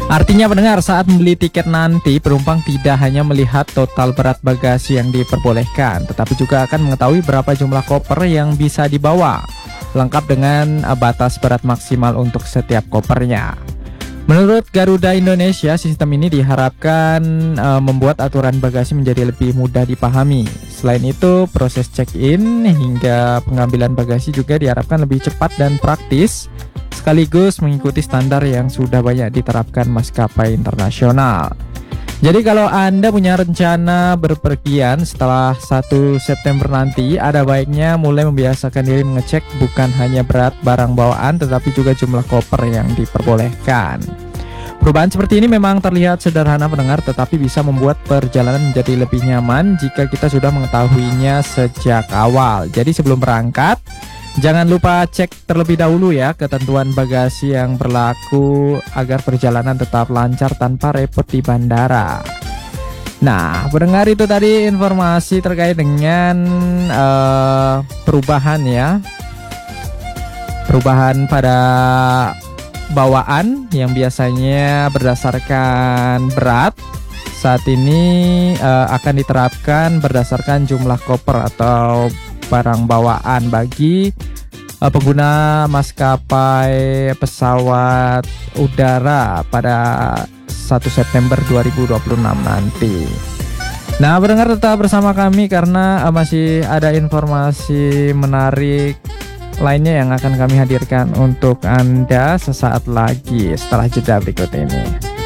Artinya pendengar, saat membeli tiket nanti penumpang tidak hanya melihat total berat bagasi yang diperbolehkan, tetapi juga akan mengetahui berapa jumlah koper yang bisa dibawa, lengkap dengan batas berat maksimal untuk setiap kopernya. Menurut Garuda Indonesia, sistem ini diharapkan membuat aturan bagasi menjadi lebih mudah dipahami. Selain itu, proses check-in hingga pengambilan bagasi juga diharapkan lebih cepat dan praktis, sekaligus mengikuti standar yang sudah banyak diterapkan maskapai internasional. Jadi kalau Anda punya rencana berpergian setelah 1 September nanti, ada baiknya mulai membiasakan diri mengecek bukan hanya berat barang bawaan, tetapi juga jumlah koper yang diperbolehkan. Perubahan seperti ini memang terlihat sederhana pendengar, tetapi bisa membuat perjalanan menjadi lebih nyaman jika kita sudah mengetahuinya sejak awal. Jadi sebelum berangkat, jangan lupa cek terlebih dahulu ya ketentuan bagasi yang berlaku agar perjalanan tetap lancar tanpa repot di bandara. Nah, pendengar, itu tadi informasi terkait dengan perubahan ya. Perubahan pada bawaan yang biasanya berdasarkan berat, saat ini akan diterapkan berdasarkan jumlah koper atau barang bawaan bagi pengguna maskapai pesawat udara pada 1 September 2026 nanti. Nah, pendengar, tetap bersama kami karena masih ada informasi menarik lainnya yang akan kami hadirkan untuk Anda sesaat lagi setelah jeda berikut ini.